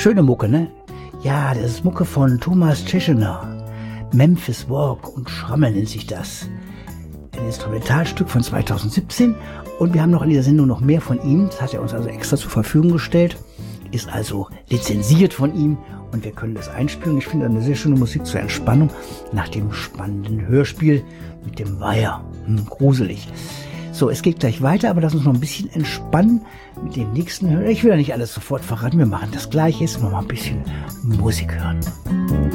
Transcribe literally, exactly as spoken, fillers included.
Schöne Mucke, ne? Ja, das ist Mucke von Thomas Tscheschener. Memphis Walk und Schrammel nennt sich das. Ein Instrumentalstück von zweitausendsiebzehn. Und wir haben noch in dieser Sendung noch mehr von ihm. Das hat er uns also extra zur Verfügung gestellt. Ist also lizenziert von ihm. Und wir können das einspielen. Ich finde eine sehr schöne Musik zur Entspannung nach dem spannenden Hörspiel mit dem Weiher. Hm, gruselig. So, es geht gleich weiter, aber lass uns noch ein bisschen entspannen mit dem nächsten Hörer. Ich will ja nicht alles sofort verraten. Wir machen das Gleiche. Jetzt noch mal ein bisschen Musik hören.